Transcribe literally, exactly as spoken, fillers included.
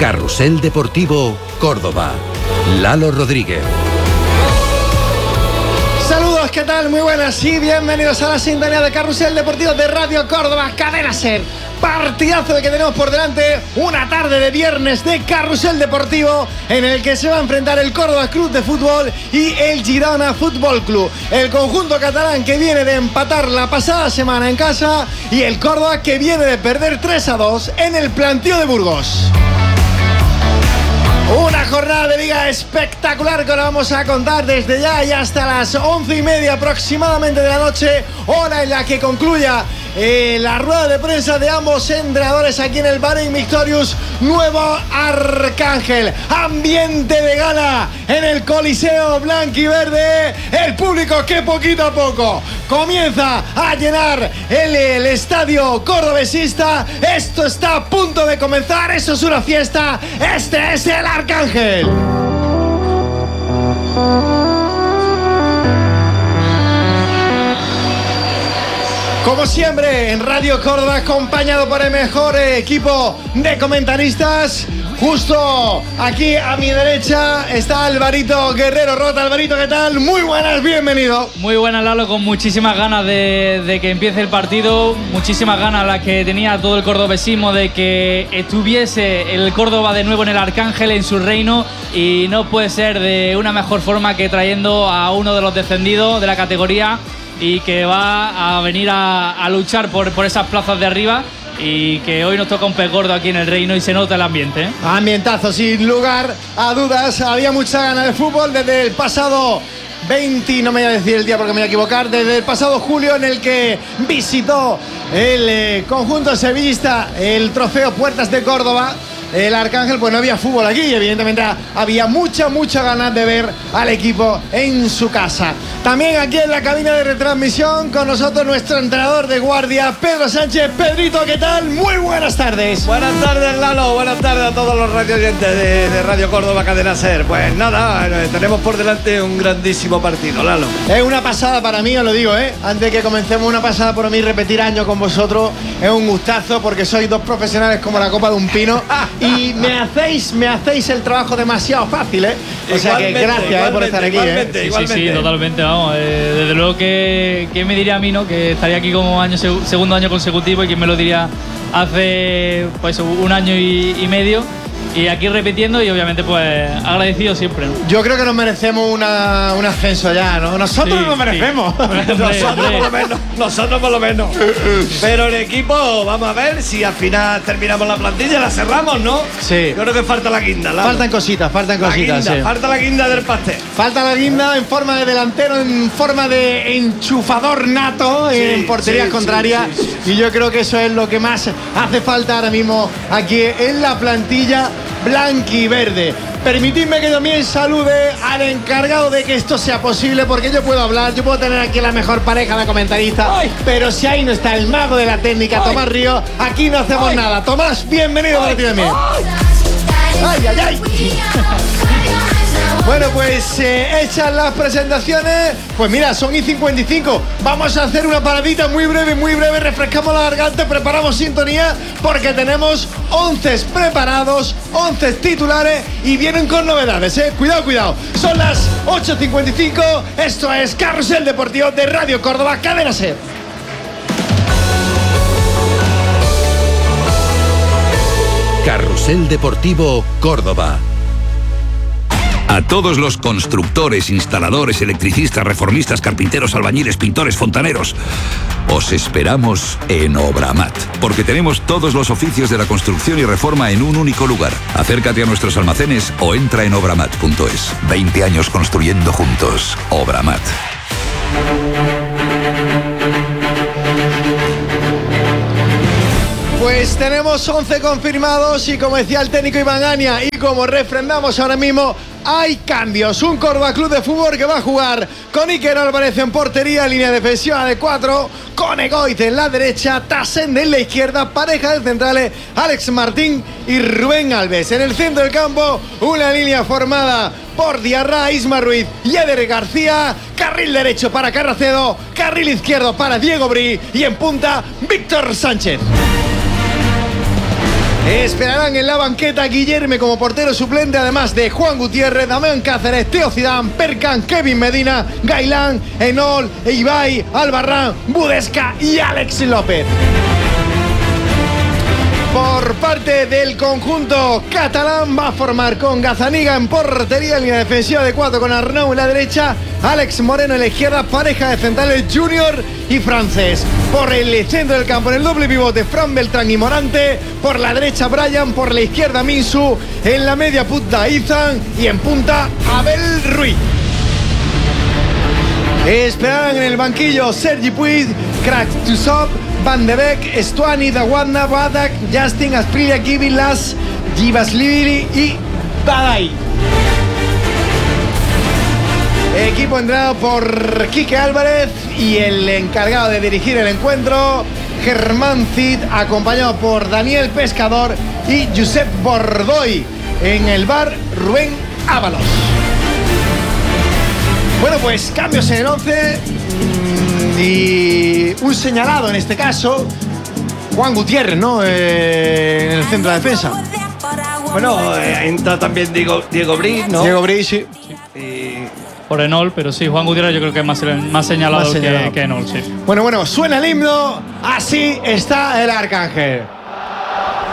Carrusel Deportivo Córdoba. Lalo Rodríguez. Saludos, ¿qué tal? Muy buenas y bienvenidos a la sintonía de Carrusel Deportivo de Radio Córdoba, Cadena Ser. Partidazo de que tenemos por delante, una tarde de viernes de Carrusel Deportivo en el que se va a enfrentar el Córdoba Club de Fútbol y el Girona Fútbol Club. El conjunto catalán que viene de empatar la pasada semana en casa y el Córdoba que viene de perder tres a dos en el Plantío de Burgos. Una jornada de liga espectacular que ahora vamos a contar desde ya y hasta las once y media aproximadamente de la noche, hora en la que concluya eh, la rueda de prensa de ambos entrenadores aquí en el Bahrein Victorious Nuevo Arcángel. Ambiente de gala en el Coliseo Blanquiverde. El público que poquito a poco comienza a llenar el, el estadio cordobesista. Esto está a punto de comenzar. Eso es una fiesta. Este es el Arcángel. Como siempre, en Radio Córdoba, acompañado por el mejor equipo de comentaristas. Justo aquí a mi derecha está Alvarito Guerrero Rota. Alvarito, ¿qué tal? Muy buenas, bienvenido. Muy buenas, Lalo, con muchísimas ganas de, de que empiece el partido. Muchísimas ganas las que tenía todo el cordobesismo de que estuviese el Córdoba de nuevo en el Arcángel, en su reino. Y no puede ser de una mejor forma que trayendo a uno de los descendidos de la categoría y que va a venir a, a luchar por, por esas plazas de arriba. Y que hoy nos toca un pez gordo aquí en el reino y se nota el ambiente, ¿eh? Ambientazo, sin lugar a dudas. Había mucha gana de fútbol desde el pasado veinte, no me voy a decir el día porque me voy a equivocar, desde el pasado julio en el que visitó el eh, conjunto sevillista el trofeo Puertas de Córdoba. El Arcángel, pues no había fútbol aquí y evidentemente había mucha, mucha ganas de ver al equipo en su casa. También aquí en la cabina de retransmisión con nosotros nuestro entrenador de guardia, Pedro Sánchez. Pedrito, ¿qué tal? Muy buenas tardes. Buenas tardes, Lalo. Buenas tardes a todos los radioyentes de, de Radio Córdoba Cadena Ser. Pues nada, tenemos por delante un grandísimo partido, Lalo. Es una pasada para mí, os lo digo, ¿eh? Antes de que comencemos, una pasada por mí repetir año con vosotros. Es un gustazo porque sois dos profesionales como la copa de un pino. Y me hacéis, me hacéis el trabajo demasiado fácil, ¿eh? O sea que gracias eh, por estar aquí, ¿eh? Sí, sí, sí, totalmente, vamos. Eh, desde luego que, que me diría a mí, ¿no? Que estaría aquí como año, segundo año consecutivo y que me lo diría hace pues un año y, y medio. Y aquí repitiendo y obviamente pues agradecido siempre, ¿no? Yo creo que nos merecemos una, un ascenso ya, ¿no? Nosotros sí, nos merecemos. Sí. nosotros, por lo menos, nosotros por lo menos. Pero el equipo, vamos a ver si al final terminamos la plantilla, la cerramos, ¿no? Sí. Yo creo que falta la guinda, Lalo. Faltan cositas, faltan la cositas. Guinda, sí. Falta la guinda del pastel. Falta la guinda en forma de delantero, en forma de enchufador nato, sí, en porterías sí, contrarias. Sí, sí, sí. Y yo creo que eso es lo que más hace falta ahora mismo aquí en la plantilla blanquiverde. Permitidme que también salude al encargado de que esto sea posible, porque yo puedo hablar, yo puedo tener aquí la mejor pareja de comentaristas, ¡ay! Pero si ahí no está el mago de la técnica, ¡ay! Tomás Ríos, aquí no hacemos ¡ay! Nada. Tomás, bienvenido para ti también. ¡Ay, ay, ay! Bueno, pues eh, hechas las presentaciones, pues mira, son y cincuenta y cinco. Vamos a hacer una paradita muy breve, muy breve. Refrescamos la garganta, preparamos sintonía, porque tenemos once preparados, once titulares y vienen con novedades, ¿eh? Cuidado, cuidado. Son las ocho cincuenta y cinco. Esto es Carrusel Deportivo de Radio Córdoba, Cadena Ser. Carrusel Deportivo Córdoba. A todos los constructores, instaladores, electricistas, reformistas, carpinteros, albañiles, pintores, fontaneros, os esperamos en Obramat, porque tenemos todos los oficios de la construcción y reforma en un único lugar. Acércate a nuestros almacenes o entra en obramat punto es. veinte años construyendo juntos. Obramat. Pues tenemos once confirmados y como decía el técnico Iván Ania y como refrendamos ahora mismo, hay cambios. Un Córdoba Club de Fútbol que va a jugar con Iker Álvarez en portería, línea defensiva de cuatro, con Egoite en la derecha, Tassende en la izquierda, pareja de centrales, Alex Martín y Rubén Alves. En el centro del campo, una línea formada por Diarra, Isma Ruiz y Eder García, carril derecho para Carracedo, carril izquierdo para Diego Bri y en punta, Víctor Sánchez. Esperarán en la banqueta Guillerme como portero suplente, además de Juan Gutiérrez, Damián Cáceres, Teo Zidane, Perkan, Kevin Medina, Gailán, Enol, Ibai, Albarrán, Budesca y Alex López. Por parte del conjunto catalán va a formar con Gazzaniga en portería, en línea defensiva de cuatro con Arnau en la derecha, Alex Moreno en la izquierda, pareja de centrales Junior y Francés. Por el centro del campo en el doble pivote Fran Beltrán y Morante, por la derecha Brian, por la izquierda Minsu, en la media punta Izan y en punta Abel Ruiz. Esperarán en el banquillo Sergi Puig, Kraktusov, Van de Beek, Stuani, Dawadna, Badak, Justin, Asprilla, Givilas, Givaslivili y Badai. Equipo entrenado por Quique Álvarez y el encargado de dirigir el encuentro, Germán Cid, acompañado por Daniel Pescador y Josep Bordoy. En el bar, Rubén Ábalos. Bueno, pues cambios en el once y un señalado en este caso, Juan Gutiérrez, ¿no? Eh, en el centro de defensa. Bueno, eh, entra también Diego, Diego Briz, ¿no? Diego Briz, sí. Y... Por Enol, pero sí, Juan Gutiérrez yo creo que es más, más señalado, más señalado. Que, que Enol, sí. Bueno, bueno, suena el himno, así está el Arcángel.